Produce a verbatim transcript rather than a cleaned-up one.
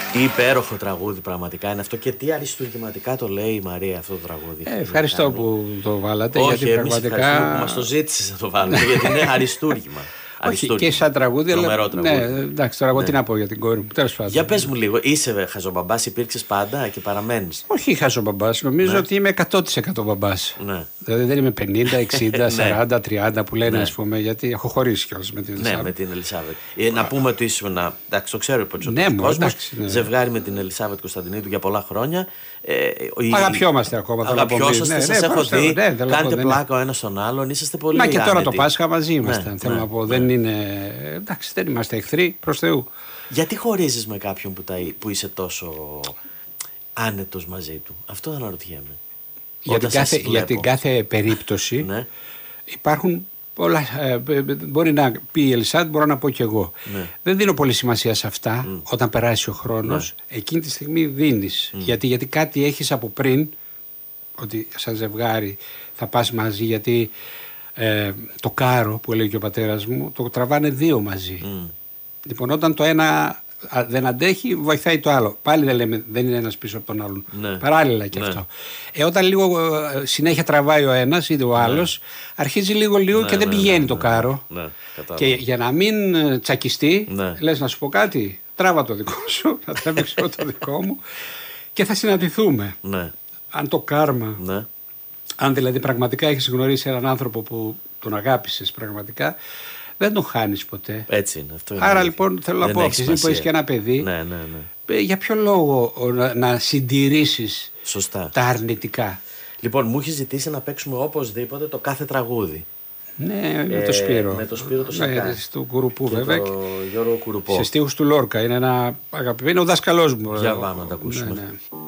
Υπέροχο τραγούδι πραγματικά είναι αυτό και τι αριστουργηματικά το λέει η Μαρία αυτό το τραγούδι. Ε, ευχαριστώ κάνει. που το βάλατε. Όχι, γιατί εμείς πραγματικά. Που μας το ζήτησες να το βάλουμε γιατί είναι αριστούργημα. Όχι, και σαν τραγούδι, αλλά. Ναι, εντάξει, τώρα εγώ ναι. τι να πω για την κόρη μου. Τέλος πάντων. Για πες μου λίγο, είσαι χαζομπαμπάς, υπήρξες πάντα και παραμένεις? Όχι χαζομπαμπάς, νομίζω ναι. ότι είμαι εκατό τοις εκατό μπαμπάς. Ναι. Δηλαδή δεν είμαι πενήντα, εξήντα, σαράντα, τριάντα που λένε, ναι. ας πούμε, γιατί έχω χωρίσει κιόλας με την Ελισάβετ. Ναι, με την Ελισάβετ. Ε, να πούμε ότι ήσουν, να, εντάξει, το ξέρω περισσότερο ναι, κόσμος, ναι. ζευγάρι με την Ελισάβετ Κωνσταντινίδου για πολλά χρόνια. Ε, η... Αγαπιόμαστε ακόμα. Αγαπιόμαστε, ναι, σας ναι, έχω δει. Ναι, κάνετε ναι, πλάκα ο ένας στον άλλον, είσαστε πολύ άνετοι. Μα και τώρα το Πάσχα μαζί ήμασταν. Θέλω να πω, δεν είναι. Εντάξει, δεν είμαστε εχθροί προς Θεού. Γιατί χωρίζεις με κάποιον που, τα, που είσαι τόσο άνετος μαζί του? Αυτό αναρωτιέμαι. Για την, κάθε, για την κάθε περίπτωση ναι. υπάρχουν πολλά. Ε, μπορεί να πει η Ελισάβετ, μπορώ να πω κι εγώ. Ναι. Δεν δίνω πολύ σημασία σε αυτά mm. όταν περάσει ο χρόνος. Ναι. Εκείνη τη στιγμή δίνεις. Mm. Γιατί, γιατί κάτι έχεις από πριν, ότι σαν ζευγάρι θα πας μαζί, γιατί ε, το κάρο που έλεγε και ο πατέρας μου, το τραβάνε δύο μαζί. Mm. Λοιπόν, όταν το ένα δεν αντέχει, βοηθάει το άλλο. Πάλι δεν λέμε, δεν είναι ένας πίσω από τον άλλον. Ναι. Παράλληλα και ναι. αυτό. Ε, όταν λίγο ε, συνέχεια τραβάει ο ένας ή ο άλλος, ναι. αρχίζει λίγο-λίγο ναι, και δεν ναι, πηγαίνει ναι, το ναι, κάρο. Ναι, και για να μην τσακιστεί, ναι. λες να σου πω κάτι, τράβα το δικό σου, να τραβήξω το δικό μου και θα συναντηθούμε. Ναι. Αν το κάρμα, ναι. αν δηλαδή πραγματικά έχεις γνωρίσει έναν άνθρωπο που τον αγάπησες πραγματικά, δεν τον χάνεις ποτέ. Έτσι είναι. Αυτό είναι. Άρα λοιπόν θέλω να πω, εσύ που έχεις και ένα παιδί, ναι, ναι, ναι. για ποιο λόγο να, να συντηρήσεις σωστά. Τα αρνητικά? Λοιπόν, μου έχει ζητήσει να παίξουμε οπωσδήποτε το κάθε τραγούδι. Ναι, με το Σπύρο. Ε, με το Σπύρο το Σακά. Ναι, του Κουρουπού βέβαια. Το Γιώργο Κουρουπό. Σε στίχους του Λόρκα. Είναι ένα αγαπημένο, είναι ο δάσκαλός μου. Για πάμε να τα ακούσουμε. Ναι, ναι.